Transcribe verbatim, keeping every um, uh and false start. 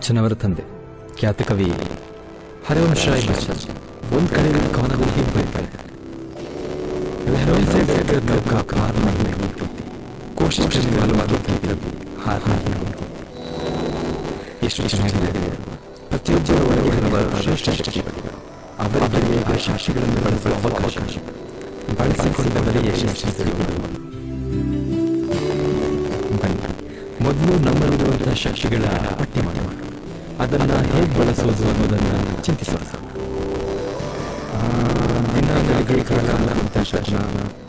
ಬಚ್ಚನ್ ಅವರ ತಂದೆ ಖ್ಯಾತ ಕವಿ ಹರಿವಂಶರಾಯ್ ಬಚ್ಚನ್ ಒಂದು ಕಡೆ ಕವನಗಳು ಹೀಗೆ ಬರೀತಾರೆ. ಎಷ್ಟು ಚೆನ್ನಾಗಿದೆ. ಪ್ರತಿಯೊಬ್ಬರ ಒಳಗಿರುವ ಶ್ರೇಷ್ಠ ಶಕ್ತಿಗಳು ಅವರಿಗೆ ಆ ಶಾಸ್ತ್ರಗಳನ್ನು ಬಳಸುವ ಅವಕಾಶ ಬಳಸಿಕೊಂಡವರೇ ಯಶಸ್ವಿ. ಬನ್ನಿ ಮೊದಲು ನಮ್ಮಲ್ಲಿರುವಂತಹ ಶಕ್ತಿಗಳ ಪಟ್ಟಿ ಮಾಡೋಣ, ಅದನ್ನು ಹೇಗೆ ಬಳಸುವುದು ಅನ್ನೋದನ್ನು ಚಿಂತಿಸೋಣ. ದಿನಗಳಿಗೆ ಕಾಲ